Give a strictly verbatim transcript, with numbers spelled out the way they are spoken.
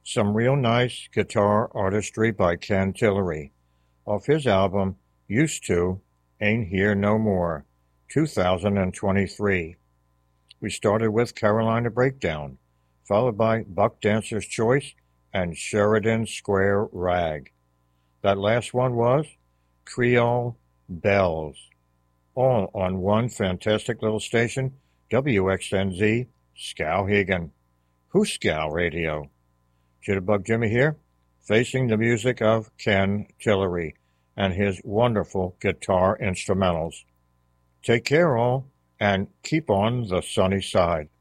Some real nice guitar artistry by Ken Tillery off his album Used To, Ain't Here No More, two thousand twenty-three. We started with Carolina Breakdown, followed by Buck Dancer's Choice and Sheridan Square Rag. That last one was Creole Bells, all on one fantastic little station, W X N Z, Skowhegan. Who's Scow Radio? Jitterbug Jimmy here, facing the music of Ken Tillery and his wonderful guitar instrumentals. Take care all, and keep on the sunny side.